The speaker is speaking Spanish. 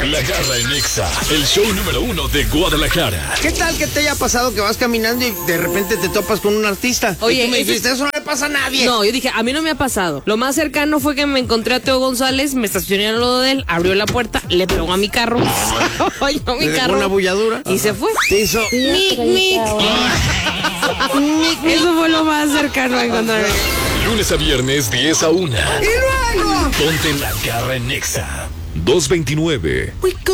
La Garra en Nexa, el show número 1 de Guadalajara. ¿Qué tal que te haya pasado que vas caminando y de repente te topas con un artista? Oye, y tú me dijiste, eso no le pasa a nadie. No, yo dije, a mí no me ha pasado. Lo más cercano fue que me encontré a Teo González, me estacioné al lado de él, abrió la puerta, le pegó a mi carro, oyó mi ¿Le dejó carro una bulladura? y se fue. Te hizo... Mic, mic. Eso fue lo más cercano a encontrarme. Lunes a viernes, 10 a 1. ¡Y luego! Ponte La Garra en Nexa. 229.